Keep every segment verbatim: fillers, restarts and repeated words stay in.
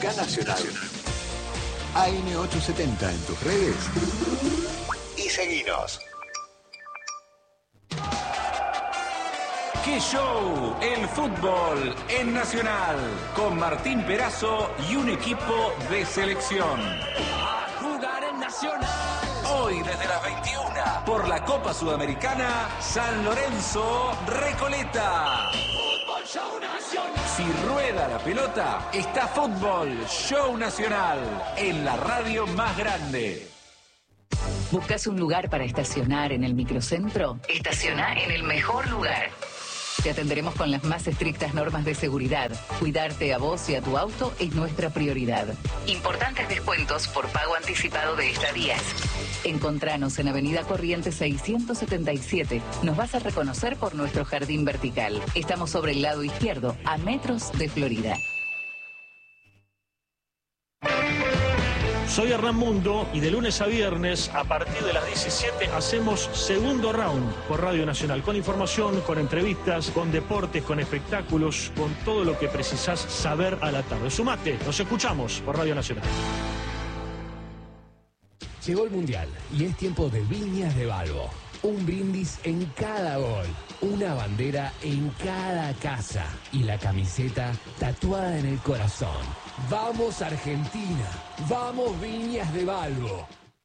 acá Nacional. A M ochocientos setenta en tus redes y seguinos. ¡Qué show! El fútbol en Nacional, con Martín Perazo y un equipo de selección. A jugar en Nacional. Hoy desde las veintiuna, por la Copa Sudamericana, San Lorenzo, Recoleta. Fútbol Show Nacional. Si rueda la pelota, está Fútbol Show Nacional, en la radio más grande. ¿Buscas un lugar para estacionar en el microcentro? Estaciona en el mejor lugar. Te atenderemos con las más estrictas normas de seguridad. Cuidarte a vos y a tu auto es nuestra prioridad. Importantes descuentos por pago anticipado de estadías. Encontranos en Avenida Corrientes seiscientos setenta y siete. Nos vas a reconocer por nuestro jardín vertical. Estamos sobre el lado izquierdo, a metros de Florida. Soy Hernán Mundo y de lunes a viernes a partir de las diecisiete hacemos Segundo Round por Radio Nacional, con información, con entrevistas, con deportes, con espectáculos, con todo lo que precisás saber a la tarde. Sumate, nos escuchamos por Radio Nacional. Llegó el Mundial y es tiempo de Viñas de Balbo. Un brindis en cada gol, una bandera en cada casa y la camiseta tatuada en el corazón. ¡Vamos Argentina! ¡Vamos Viñas de Balbo!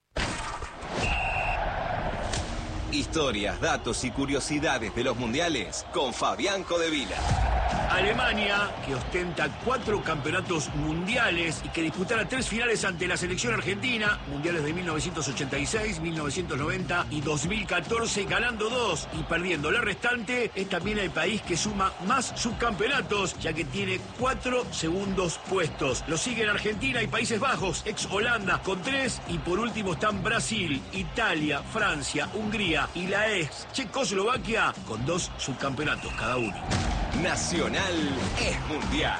Historias, datos y curiosidades de los mundiales con Fabián Codevila. Alemania, que ostenta cuatro campeonatos mundiales y que disputará tres finales ante la selección argentina, mundiales de mil novecientos ochenta y seis, mil novecientos noventa y dos mil catorce, ganando dos y perdiendo la restante, es también el país que suma más subcampeonatos, ya que tiene cuatro segundos puestos. Lo siguen Argentina y Países Bajos, ex Holanda, con tres, y por último están Brasil, Italia, Francia, Hungría y la ex Checoslovaquia, con dos subcampeonatos cada uno. Nacional es mundial.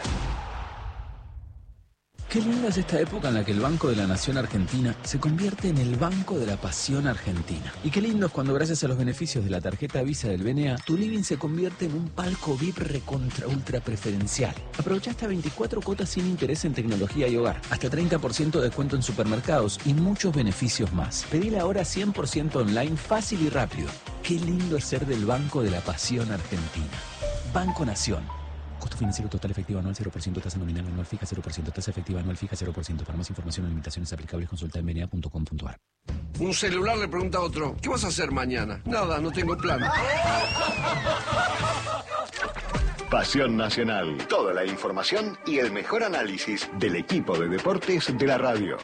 Qué linda es esta época en la que el Banco de la Nación Argentina se convierte en el Banco de la Pasión Argentina. Y qué lindo es cuando gracias a los beneficios de la tarjeta Visa del B N A, tu living se convierte en un palco V I P recontra ultra preferencial. Aprovecha hasta veinticuatro cuotas sin interés en tecnología y hogar, hasta treinta por ciento de descuento en supermercados y muchos beneficios más. Pedila ahora cien por ciento online, fácil y rápido. Qué lindo es ser del Banco de la Pasión Argentina. Banco Nación. Costo financiero total efectivo anual cero por ciento, tasa nominal anual fija cero por ciento, tasa efectiva anual fija cero por ciento. Para más información o limitaciones aplicables consulta en b n a punto com punto a r. Un celular le pregunta a otro, ¿qué vas a hacer mañana? Nada, no tengo plan. Pasión Nacional. Toda la información y el mejor análisis del equipo de deportes de la radio.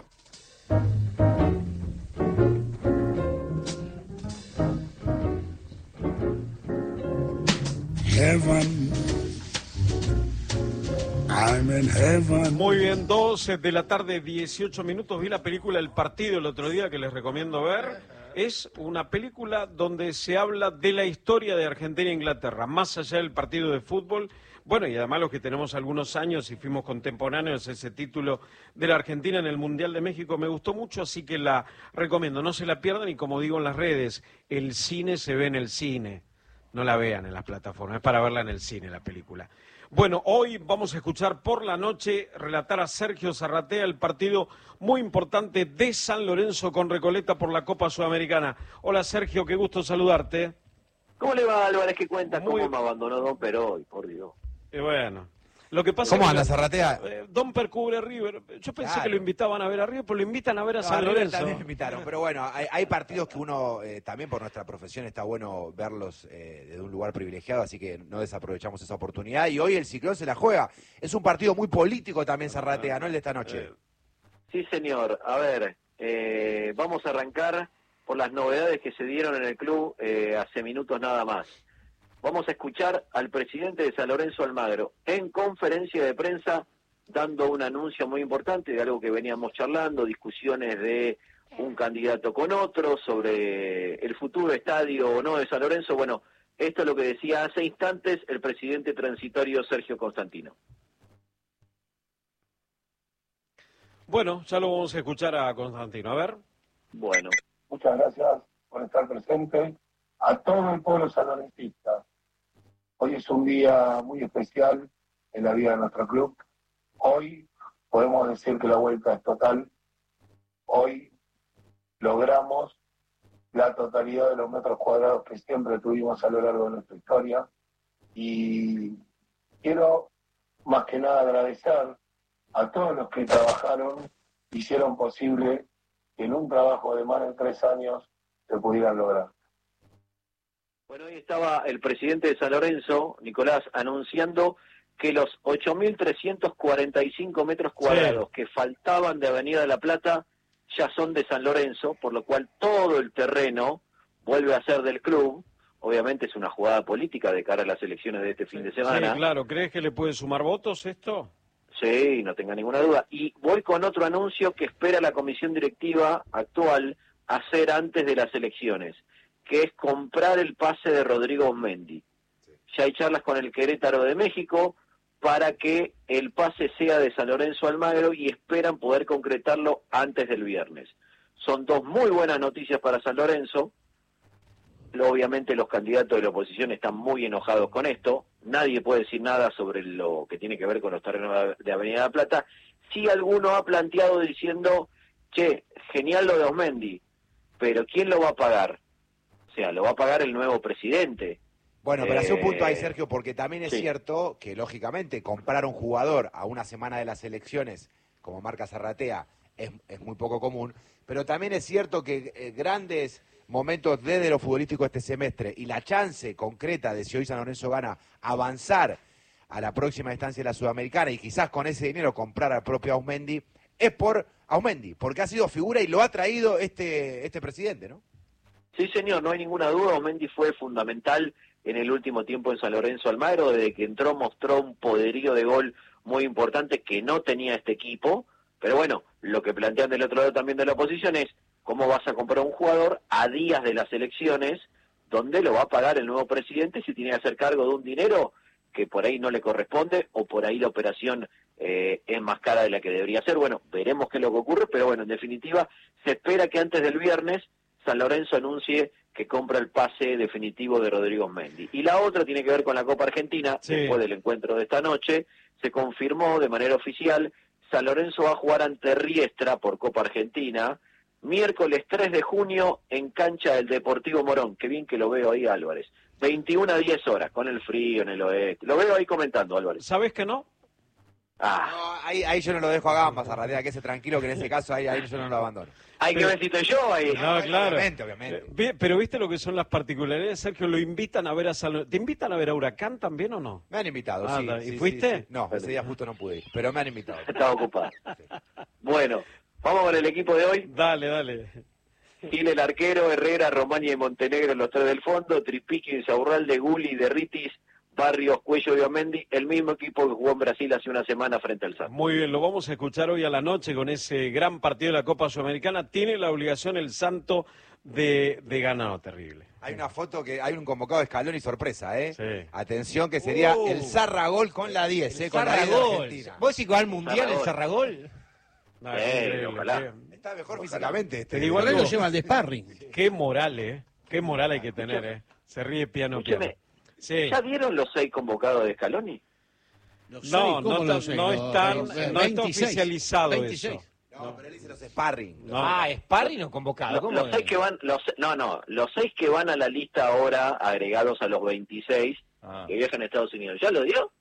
Heaven. I'm in heaven. Muy bien, doce de la tarde, dieciocho minutos. Vi la película El Partido el otro día, que les recomiendo ver. Es una película donde se habla de la historia de Argentina e Inglaterra, más allá del partido de fútbol. Bueno, y además los que tenemos algunos años y fuimos contemporáneos, ese título de la Argentina en el Mundial de México me gustó mucho, así que la recomiendo. No se la pierdan y, como digo en las redes, el cine se ve en el cine. No la vean en las plataformas, es para verla en el cine la película. Bueno, hoy vamos a escuchar por la noche relatar a Sergio Zarratea el partido muy importante de San Lorenzo con Recoleta por la Copa Sudamericana. Hola Sergio, qué gusto saludarte. ¿Cómo le va, Álvarez? ¿Qué cuenta? Muy... ¿Cómo me abandonó Don Peroy, por Dios? Y bueno, lo que pasa ¿Cómo es anda que Zarratea? Eh, Don Per cubre River. Yo pensé Claro. que lo invitaban a ver a River, pero lo invitan a ver a No, San a River Lorenzo. también me invitaron, pero bueno, hay, hay partidos que uno, eh, también por nuestra profesión, está bueno verlos eh, desde un lugar privilegiado, así que no desaprovechamos esa oportunidad. Y hoy el Ciclón se la juega. Es un partido muy político también, Zarratea, ¿no? El de esta noche. Sí, señor. A ver, eh, vamos a arrancar por las novedades que se dieron en el club eh, hace minutos nada más. Vamos a escuchar al presidente de San Lorenzo, Almagro, en conferencia de prensa, dando un anuncio muy importante de algo que veníamos charlando, discusiones de un candidato con otro, sobre el futuro estadio o no de San Lorenzo. Bueno, esto es lo que decía hace instantes el presidente transitorio Sergio Constantino. Bueno, ya lo vamos a escuchar a Constantino. A ver. Bueno. Muchas gracias por estar presente. A todo el pueblo sanlorencista. Hoy es un día muy especial en la vida de nuestro club. Hoy podemos decir que la vuelta es total. Hoy logramos la totalidad de los metros cuadrados que siempre tuvimos a lo largo de nuestra historia. Y quiero más que nada agradecer a todos los que trabajaron, hicieron posible que en un trabajo de más de tres años se pudieran lograr. Bueno, hoy estaba el presidente de San Lorenzo, Nicolás, anunciando que los ocho mil trescientos cuarenta y cinco metros cuadrados sí. que faltaban de Avenida de la Plata ya son de San Lorenzo, por lo cual todo el terreno vuelve a ser del club. Obviamente es una jugada política de cara a las elecciones de este fin de semana. Sí, claro. ¿Crees que le puede sumar votos esto? Sí, no tenga ninguna duda. Y voy con otro anuncio que espera la comisión directiva actual hacer antes de las elecciones, que es comprar el pase de Rodrigo Osmendi. Sí. Ya hay charlas con el Querétaro de México para que el pase sea de San Lorenzo a Almagro y esperan poder concretarlo antes del viernes. Son dos muy buenas noticias para San Lorenzo. Obviamente los candidatos de la oposición están muy enojados con esto. Nadie puede decir nada sobre lo que tiene que ver con los terrenos de Avenida de la Plata. Sí, alguno ha planteado diciendo, che, genial lo de Osmendi, pero ¿quién lo va a pagar? O sea, lo va a pagar el nuevo presidente. Bueno, pero eh, hace un punto ahí, Sergio, porque también es sí. cierto que, lógicamente, comprar un jugador a una semana de las elecciones, como marca Zarratea, es, es muy poco común, pero también es cierto que eh, grandes momentos desde lo futbolístico este semestre y la chance concreta de si hoy San Lorenzo gana avanzar a la próxima instancia de la Sudamericana y quizás con ese dinero comprar al propio Osmendi, es por Osmendi, porque ha sido figura y lo ha traído este, este presidente, ¿no? Sí, señor, no hay ninguna duda. Osmendi fue fundamental en el último tiempo en San Lorenzo Almagro. Desde que entró mostró un poderío de gol muy importante que no tenía este equipo. Pero bueno, lo que plantean del otro lado también de la oposición es cómo vas a comprar un jugador a días de las elecciones, donde lo va a pagar el nuevo presidente si tiene que hacer cargo de un dinero que por ahí no le corresponde o por ahí la operación eh, es más cara de la que debería ser. Bueno, veremos qué es lo que ocurre, pero bueno, en definitiva, se espera que antes del viernes San Lorenzo anuncie que compra el pase definitivo de Rodrigo Osmendi. Y la otra tiene que ver con la Copa Argentina. Sí. Después del encuentro de esta noche, se confirmó de manera oficial, San Lorenzo va a jugar ante Riestra por Copa Argentina, miércoles tres de junio en cancha del Deportivo Morón. Qué bien que lo veo ahí, Álvarez. veintiuna a diez horas, con el frío en el oeste. Lo veo ahí comentando, Álvarez. ¿Sabes que no? Ah. No, ahí, ahí yo no lo dejo a gambas, a Ratea, que ese tranquilo, que en ese caso ahí, ahí yo no lo abandono. Hay que ver si estoy yo ahí. No, no, claro. Obviamente, obviamente. Eh, pero viste lo que son las particularidades, Sergio, lo invitan a ver a San Lorenzo. ¿Te invitan a ver a Huracán también o no? Me han invitado, ah, sí. ¿Y sí, fuiste? Sí, sí. No, ese día justo no pude ir, pero me han invitado. Estaba ocupado. Sí. Bueno, vamos con el equipo de hoy. Dale, dale. Tiene el arquero, Herrera, Romaña y Montenegro, los tres del fondo, Tripiqui, Insaurralde, Gulli, Derritis, Barrios, Cuello y Osmendi, el mismo equipo que jugó en Brasil hace una semana frente al Santos. Muy bien, lo vamos a escuchar hoy a la noche con ese gran partido de la Copa Sudamericana. Tiene la obligación el Santo de, de ganar, no, terrible. Hay una foto que hay un convocado de Scaloni sorpresa, ¿eh? Sí. Atención, que sería uh, el Zarragol con la diez, ¿eh? Con la diez de Argentina. ¿Vos decís que va al Mundial el Zarragol? No, eh, ojalá. Está mejor ojalá. Físicamente. Este. Pero igual lo lleva al de sparring. Qué moral, ¿eh? Qué moral hay que tener, ¿eh? Se ríe piano, piano. Sí. ¿Ya vieron los seis convocados de Scaloni? No, no, no, no, sé, no, están, no, no está oficializado veintiséis. Eso. No, no, pero él dice los sparring. No. Ah, sparring o convocado. ¿Cómo los es? seis que van, los, no, no, los seis que van a la lista ahora, agregados a los veintiséis, ah. que viajan a Estados Unidos. ¿Ya lo dio?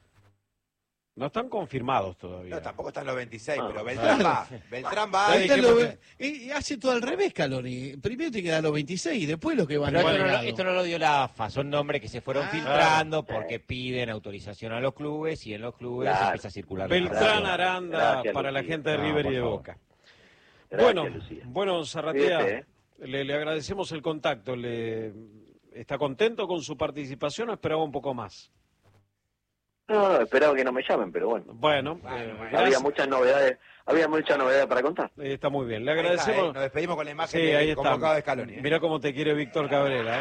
No están confirmados todavía. No, tampoco están los veintiséis, ah, pero Beltrán va. Beltrán va. Y hace todo al revés, Scaloni. Primero tiene que dar los veintiséis y después los que van pero a esto, no, esto no lo dio la A F A, son nombres que se fueron ah, filtrando claro. porque piden autorización a los clubes y en los clubes claro. empieza a circular. Beltrán, Aranda, Gracias, para Lucía. La gente de no, River y de Boca. Gracias, bueno, Lucía. bueno, Zarratea, Fíjate, ¿eh? le, le agradecemos el contacto. Le, ¿Está contento con su participación o esperaba un poco más? No, no, esperaba que no me llamen, pero bueno. Bueno, eh, había muchas novedades, había muchas novedades para contar. Está muy bien, le agradecemos. Está, ¿eh? Nos despedimos con la imagen sí, del convocado de Scaloni. ¿eh? Mira cómo te quiere Víctor Cabrera, ¿eh?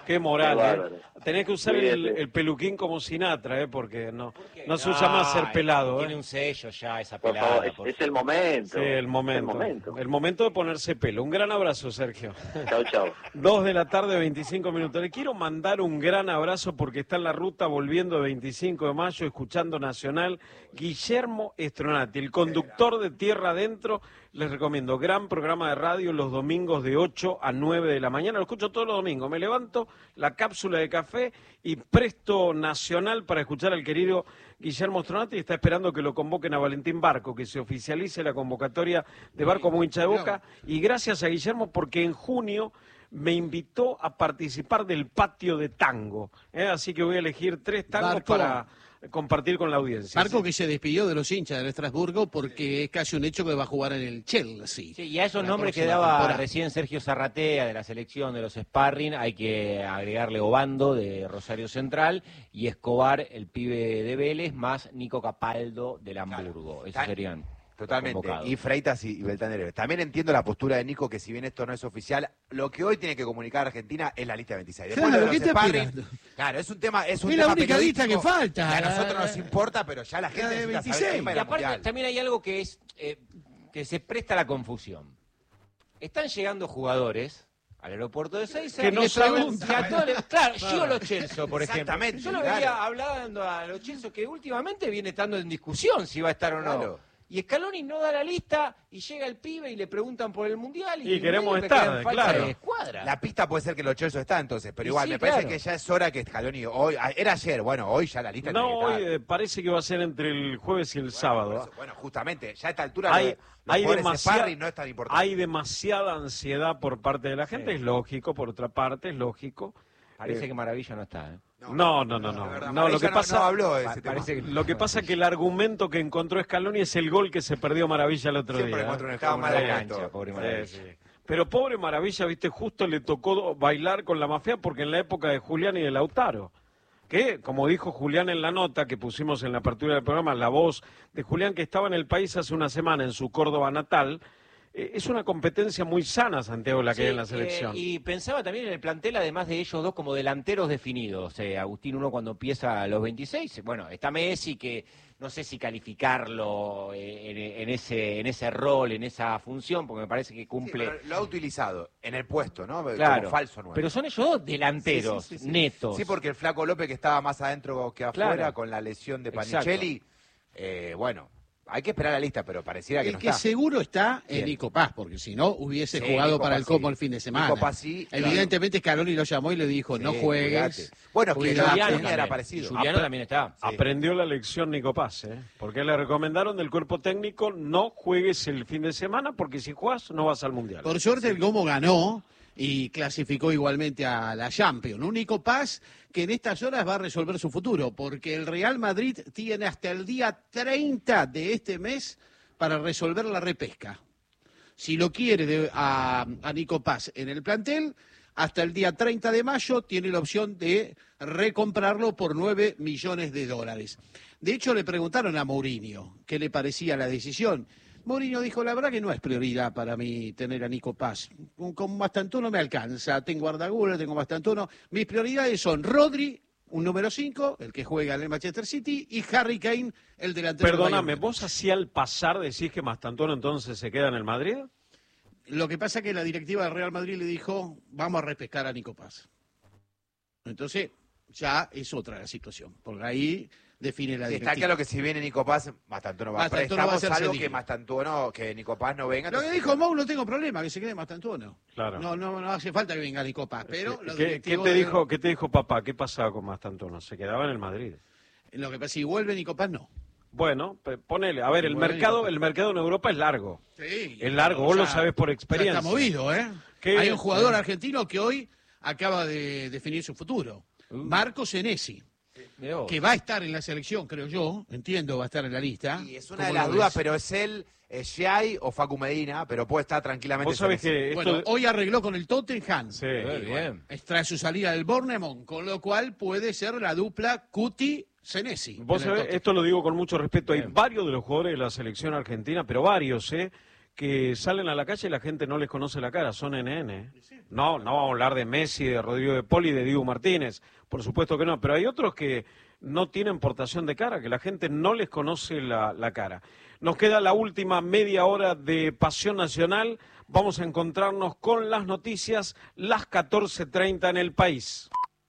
Qué moral, Qué ¿eh? bárbaro. Tenés que usar el, Cuídate. el peluquín como Sinatra, ¿eh? Porque no, no se usa más ser pelado, Tiene ¿eh? un sello ya esa Por pelada. favor, es, por es el momento. Sí, el momento. Es el momento. El momento de ponerse pelo. Un gran abrazo, Sergio. Chau, chau. Dos de la tarde, veinticinco minutos. Le quiero mandar un gran abrazo porque está en la ruta volviendo de veinticinco de mayo, escuchando Nacional, Guillermo Estronati, el conductor de Tierra Adentro. Les recomiendo, gran programa de radio los domingos de ocho a nueve de la mañana. Lo escucho todos los domingos. Me levanto, la cápsula de café y presto Nacional para escuchar al querido Guillermo Estronati. Está esperando que lo convoquen a Valentín Barco, que se oficialice la convocatoria de Barco como hincha de Boca. Y gracias a Guillermo porque en junio me invitó a participar del patio de tango. ¿eh? Así que voy a elegir tres tangos Barco. para compartir con la audiencia. Marco ¿sí? que se despidió de los hinchas del Estrasburgo porque es casi un hecho que va a jugar en el Chelsea. Sí, y a esos La nombres que próxima daba temporada. recién Sergio Zarratea de la selección de los Sparring, hay que agregarle Obando de Rosario Central y Escobar, el pibe de Vélez, más Nico Capaldo del Hamburgo. Esos Tan- serían Totalmente, convocados. y Freitas y, y Beltrán de Heredia. También entiendo la postura de Nico, que si bien esto no es oficial, lo que hoy tiene que comunicar Argentina es la lista veintiséis. Después Claro, lo de ¿qué los te sparring, aspiras? claro, es un tema, es un Es la tema única lista que periodístico falta. que a nosotros nos importa, pero ya la gente La de necesita saber veintiséis. el tema de Y la aparte mundial. también hay algo que es eh, que se presta a la confusión. Están llegando jugadores al aeropuerto de Seiza Que y no le saben- preguntan- que a todos le- claro, Gio Lo Celso, por ejemplo. Exactamente, Yo lo claro. veía hablando a Lo Celso, que últimamente viene estando en discusión si va a estar o no. Claro. Y Scaloni no da la lista y llega el pibe y le preguntan por el Mundial. Y, Y queremos medio que estar, queda en falta claro. de escuadra. La pista puede ser que los Chelsea está entonces, pero Y igual sí, me parece claro. que ya es hora que Scaloni hoy, ah, era ayer, bueno, hoy ya la lista No, tiene que hoy estar. eh, parece que va a ser entre el jueves y el sábado. Por ¿ah? eso, bueno, justamente, ya a esta altura Hay, los, los hay, jugadores de demasiada, sparring no es tan importante. hay demasiada ansiedad por parte de la gente, Sí. es lógico, por otra parte, es lógico. Parece Eh, que Maravilla no está. ¿eh? No, no, no, no. de verdad, No, lo que Maravilla no- pasa, no habló de Pa- ese tema. parece que- lo que pasa es que el argumento que encontró Scaloni es el gol que se perdió Maravilla el otro Siempre día. encuentro ¿eh? un Estaba estaba mal mal la cancha, cancha, pobre Sí, Maravilla. sí. Pero pobre Maravilla, viste, justo le tocó bailar con la mafia porque en la época de Julián y de Lautaro, que como dijo Julián en la nota que pusimos en la apertura del programa, la voz de Julián que estaba en el país hace una semana en su Córdoba natal, eh, es una competencia muy sana, Santiago, la que hay Sí, en la selección. eh, y pensaba también en el plantel, además de ellos dos, como delanteros definidos. Eh, Agustín, uno cuando empieza a los veintiséis, bueno, está Messi, que no sé si calificarlo eh, en, en ese en ese rol, en esa función, porque me parece que Sí, cumple... pero lo ha utilizado en el puesto, ¿no? Claro, Como falso nuevo. pero son ellos dos delanteros, Sí, sí, sí, sí. netos. Sí, porque el Flaco López, que estaba más adentro que afuera Claro. con la lesión de Exacto. Panicelli, eh, bueno, hay que esperar la lista, pero pareciera que El no que está. seguro está es Bien. Nico Paz, porque si no hubiese Sí, jugado Nico para Paz el Como sí. el fin de semana. Nico Paz sí, claro. Evidentemente Scaloni lo llamó y le dijo, no Sí, juegues. cuidate. Bueno, que cuidate. Juliano también. era parecido. Juliano también está. Aprendió la lección Nico Paz, ¿eh? Porque le recomendaron del cuerpo técnico no juegues el fin de semana porque si juegas no vas al Mundial. Por suerte el Como ganó y clasificó igualmente a la Champions. Único Paz que en estas horas va a resolver su futuro, porque el Real Madrid tiene hasta el día treinta de este mes para resolver la repesca. Si lo quiere de- a, a Nico Paz en el plantel, hasta el día treinta de mayo tiene la opción de recomprarlo por nueve millones de dólares. De hecho, le preguntaron a Mourinho qué le parecía la decisión. Mourinho dijo, la verdad que no es prioridad para mí tener a Nico Paz. Con, con Mastantuono me alcanza. Tengo a Arda Güler, tengo Mastantuono. Mis prioridades son Rodri, un número cinco, el que juega en el Manchester City, y Harry Kane, el delantero del Perdóname, Bayern ¿vos así al pasar decís que Mastantuono entonces se queda en el Madrid? Lo que pasa es que la directiva del Real Madrid le dijo, vamos a repescar a Nico Paz. Entonces, ya es otra la situación, porque ahí define la Sí, directiva. está claro que si viene Nico Paz, Mastantuono va a Mastantuono va a préstamo, ser salvo cedido. que Mastantuono, que Nico Paz no venga. Lo que entonces- dijo Mou, no tengo problema, que se quede Mastantuono. Claro. No, no, no hace falta que venga Nico Paz, pero los ¿Qué, qué directivos te de- dijo, ¿Qué te dijo papá? ¿Qué pasaba con Mastantuono? Se quedaba en el Madrid. Lo que pasa es que si vuelve Nico Paz, no. Bueno, pe- ponele. A ver, el Bueno, mercado, Nico. el mercado en Europa es largo. Sí, Es largo, vos ya- lo sabés por ya experiencia. está movido, ¿eh? ¿Qué? Hay un jugador Sí. argentino que hoy acaba de definir su futuro. Marco Senesi, Mirá vos. que va a estar en la selección, creo yo. Entiendo, va a estar en la lista. Y es una ¿Cómo de lo las dudas, ves? pero es él, es Giai o Facu Medina, pero puede estar tranquilamente. Vos sabés Senesi. que esto Bueno, de- hoy arregló con el Tottenham. Sí. Eh, bien. Tras su salida del Bournemouth, con lo cual puede ser la dupla Cuti-Senesi. Vos en el sabés, Tottenham. esto lo digo con mucho respeto, hay Bien. varios de los jugadores de la selección argentina, pero varios, ¿eh? que salen a la calle y la gente no les conoce la cara, son N N. No, no vamos a hablar de Messi, de Rodrigo de Poli, de Diego Martínez, por supuesto que no, pero hay otros que no tienen portación de cara, que la gente no les conoce la, la cara. Nos queda la última media hora de Pasión Nacional, vamos a encontrarnos con las noticias, las catorce treinta en el país.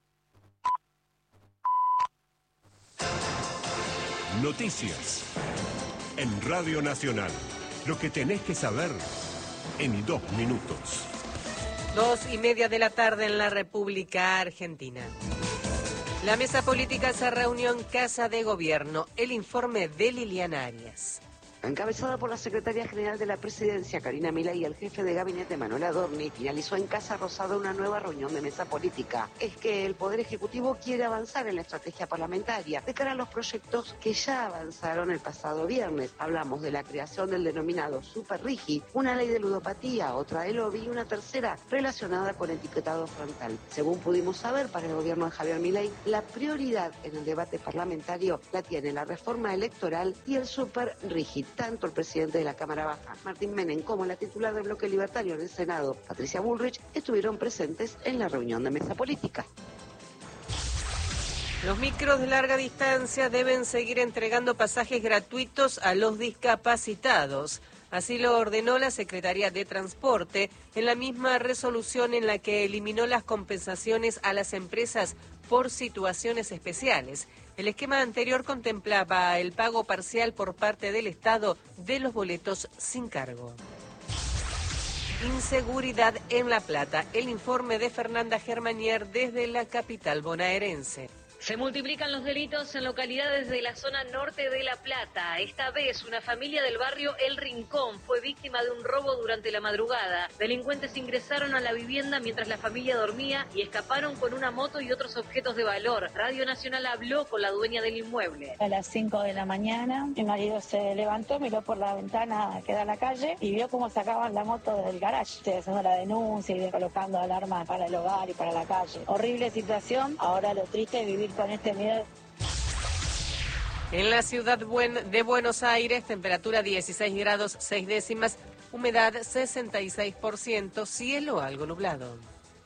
Noticias en Radio Nacional. Lo que tenés que saber en dos minutos. Dos y media de la tarde en la República Argentina. La mesa política se reunió en Casa de Gobierno. El informe de Liliana Arias. Encabezada por la secretaria general de la Presidencia, Karina Milei, y el jefe de gabinete, Manuel Adorni, finalizó en Casa Rosada una nueva reunión de mesa política. Es que el Poder Ejecutivo quiere avanzar en la estrategia parlamentaria de cara a los proyectos que ya avanzaron el pasado viernes. Hablamos de la creación del denominado Super Rigi, una ley de ludopatía, otra de lobby y una tercera relacionada con etiquetado frontal. Según pudimos saber, para el gobierno de Javier Milei, la prioridad en el debate parlamentario la tiene la reforma electoral y el Super Rigi. Tanto el presidente de la Cámara Baja, Martín Menem, como la titular del bloque libertario en el Senado, Patricia Bullrich, estuvieron presentes en la reunión de mesa política. Los micros de larga distancia deben seguir entregando pasajes gratuitos a los discapacitados. Así lo ordenó la Secretaría de Transporte en la misma resolución en la que eliminó las compensaciones a las empresas por situaciones especiales. El esquema anterior contemplaba el pago parcial por parte del Estado de los boletos sin cargo. Inseguridad en La Plata. El informe de Fernanda Germanier desde la capital bonaerense. Se multiplican los delitos en localidades de la zona norte de La Plata. Esta vez, una familia del barrio El Rincón fue víctima de un robo durante la madrugada. Delincuentes ingresaron a la vivienda mientras la familia dormía y escaparon con una moto y otros objetos de valor. Radio Nacional habló con la dueña del inmueble. A las cinco de la mañana, mi marido se levantó, miró por la ventana que da a la calle y vio cómo sacaban la moto del garage. Estoy haciendo la denuncia y colocando alarmas para el hogar y para la calle. Horrible situación. Ahora lo triste es vivir con este miedo. En la ciudad de Buenos Aires, temperatura dieciséis grados seis décimas, humedad sesenta y seis por ciento, cielo algo nublado.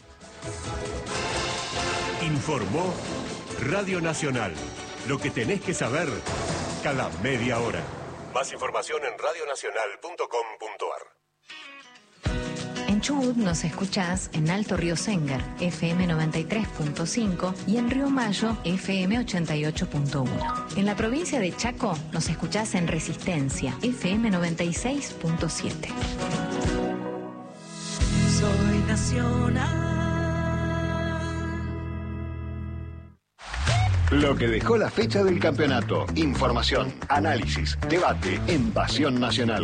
Informó Radio Nacional. Lo que tenés que saber cada media hora. Más información en radionacional punto com punto ar. En Chubut nos escuchás en Alto Río Sengar, F M noventa y tres punto cinco y en Río Mayo, F M ochenta y ocho punto uno. En la provincia de Chaco nos escuchás en Resistencia, F M noventa y seis punto siete. Soy nacional. Lo que dejó la fecha del campeonato. Información, análisis, debate en Pasión Nacional.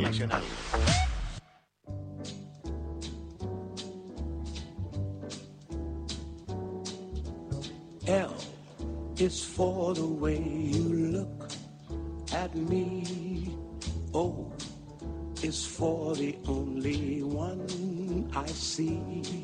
L is for the way you look at me. O is for the only one I see.